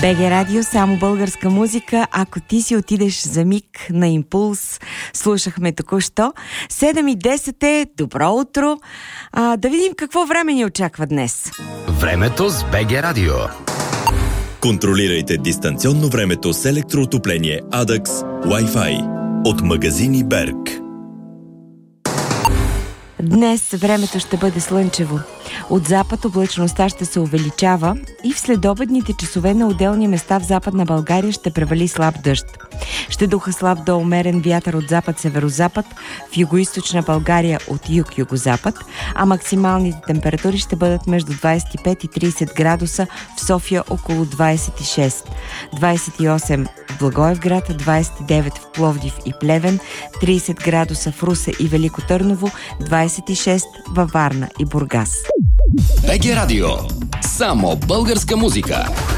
БГ Радио, само българска музика. Ако ти си отидеш за миг на импулс, слушахме току-що. 7:10 е, добро утро. Да видим какво време ни очаква днес. Времето с БГ Радио. Контролирайте дистанционно времето с електроотопление Adax Wi-Fi от магазини Берг. Днес времето ще бъде слънчево. От запад облачността ще се увеличава и в следобедните часове на отделни места в Западна България ще превали слаб дъжд. Ще духа слаб до умерен вятър от запад-северозапад, в югоизточна България от юг-югозапад, а максималните температури ще бъдат между 25 и 30 градуса, в София около 26. 28 в Благоевград, 29 в Пловдив и Плевен, 30 градуса в Русе и Велико Търново, 26 във Варна и Бургас. БГ Радио. Само българска музика.